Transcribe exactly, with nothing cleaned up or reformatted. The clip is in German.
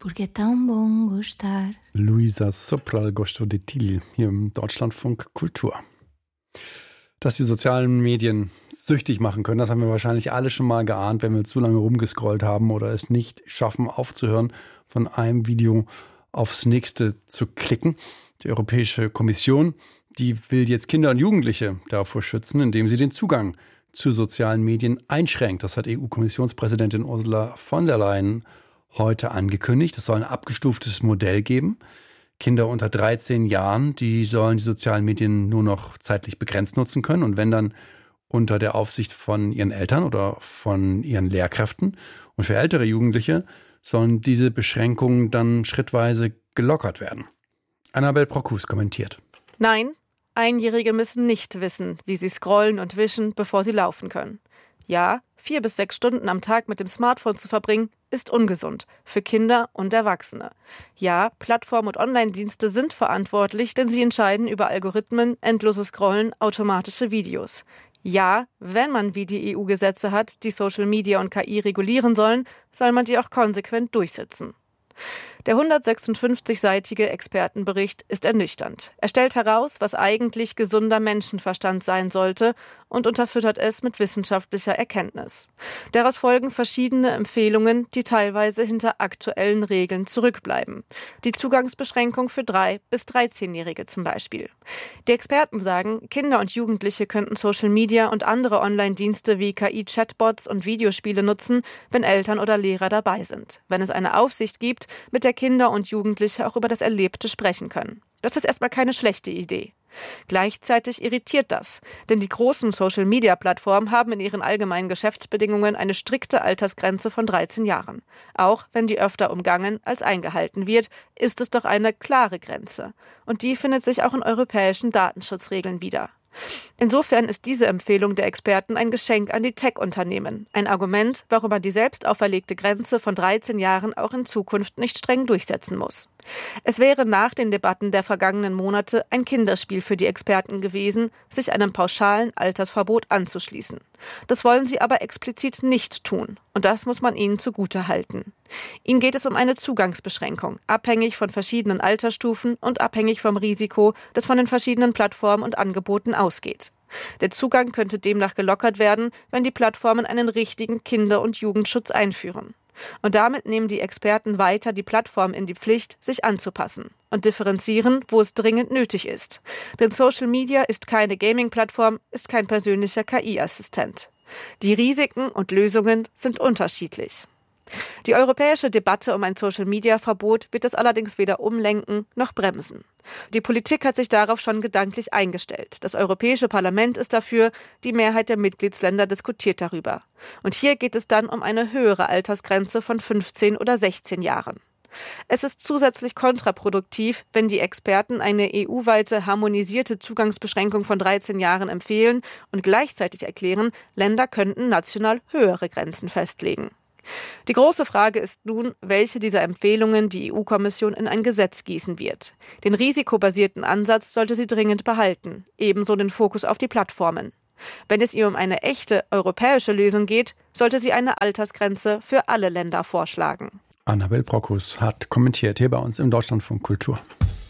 Porque é tão bom gostar. Luisa Sopral Gosto de Til hier im Deutschlandfunk Kultur. Dass die sozialen Medien süchtig machen können, das haben wir wahrscheinlich alle schon mal geahnt, wenn wir zu lange rumgescrollt haben oder es nicht schaffen, aufzuhören, von einem Video aufs nächste zu klicken. Die Europäische Kommission, die will jetzt Kinder und Jugendliche davor schützen, indem sie den Zugang zu sozialen Medien einschränkt. Das hat E U-Kommissionspräsidentin Ursula von der Leyen heute angekündigt. Es soll ein abgestuftes Modell geben. Kinder unter dreizehn Jahren, die sollen die sozialen Medien nur noch zeitlich begrenzt nutzen können und wenn dann unter der Aufsicht von ihren Eltern oder von ihren Lehrkräften. Und für ältere Jugendliche sollen diese Beschränkungen dann schrittweise gelockert werden. Annabel Procus kommentiert. Nein, Einjährige müssen nicht wissen, wie sie scrollen und wischen, bevor sie laufen können. Ja, vier bis sechs Stunden am Tag mit dem Smartphone zu verbringen, ist ungesund für Kinder und Erwachsene. Ja, Plattformen und Online-Dienste sind verantwortlich, denn sie entscheiden über Algorithmen, endloses Scrollen, automatische Videos. Ja, wenn man wie die E U-Gesetze hat, die Social Media und K I regulieren sollen, soll man die auch konsequent durchsetzen. Der hundertsechsundfünfzigseitige Expertenbericht ist ernüchternd. Er stellt heraus, was eigentlich gesunder Menschenverstand sein sollte und unterfüttert es mit wissenschaftlicher Erkenntnis. Daraus folgen verschiedene Empfehlungen, die teilweise hinter aktuellen Regeln zurückbleiben. Die Zugangsbeschränkung für drei- bis dreizehnjährige zum Beispiel. Die Experten sagen, Kinder und Jugendliche könnten Social Media und andere Online-Dienste wie K I-Chatbots und Videospiele nutzen, wenn Eltern oder Lehrer dabei sind. Wenn es eine Aufsicht gibt, mit der Kinder und Jugendliche auch über das Erlebte sprechen können. Das ist erstmal keine schlechte Idee. Gleichzeitig irritiert das, denn die großen Social-Media-Plattformen haben in ihren allgemeinen Geschäftsbedingungen eine strikte Altersgrenze von dreizehn Jahren. Auch wenn die öfter umgangen als eingehalten wird, ist es doch eine klare Grenze. Und die findet sich auch in europäischen Datenschutzregeln wieder. Insofern ist diese Empfehlung der Experten ein Geschenk an die Tech-Unternehmen. Ein Argument, warum man die selbst auferlegte Grenze von dreizehn Jahren auch in Zukunft nicht streng durchsetzen muss. Es wäre nach den Debatten der vergangenen Monate ein Kinderspiel für die Experten gewesen, sich einem pauschalen Altersverbot anzuschließen. Das wollen sie aber explizit nicht tun. Und das muss man ihnen zugutehalten. Ihnen geht es um eine Zugangsbeschränkung, abhängig von verschiedenen Altersstufen und abhängig vom Risiko, das von den verschiedenen Plattformen und Angeboten ausgeht. Der Zugang könnte demnach gelockert werden, wenn die Plattformen einen richtigen Kinder- und Jugendschutz einführen. Und damit nehmen die Experten weiter die Plattform in die Pflicht, sich anzupassen und differenzieren, wo es dringend nötig ist. Denn Social Media ist keine Gaming-Plattform, ist kein persönlicher K I-Assistent. Die Risiken und Lösungen sind unterschiedlich. Die europäische Debatte um ein Social-Media-Verbot wird es allerdings weder umlenken noch bremsen. Die Politik hat sich darauf schon gedanklich eingestellt. Das Europäische Parlament ist dafür, die Mehrheit der Mitgliedsländer diskutiert darüber. Und hier geht es dann um eine höhere Altersgrenze von fünfzehn oder sechzehn Jahren. Es ist zusätzlich kontraproduktiv, wenn die Experten eine E U-weite harmonisierte Zugangsbeschränkung von dreizehn Jahren empfehlen und gleichzeitig erklären, Länder könnten national höhere Grenzen festlegen. Die große Frage ist nun, welche dieser Empfehlungen die E U-Kommission in ein Gesetz gießen wird. Den risikobasierten Ansatz sollte sie dringend behalten, ebenso den Fokus auf die Plattformen. Wenn es ihr um eine echte europäische Lösung geht, sollte sie eine Altersgrenze für alle Länder vorschlagen. Annabel Procus hat kommentiert hier bei uns im Deutschlandfunk Kultur.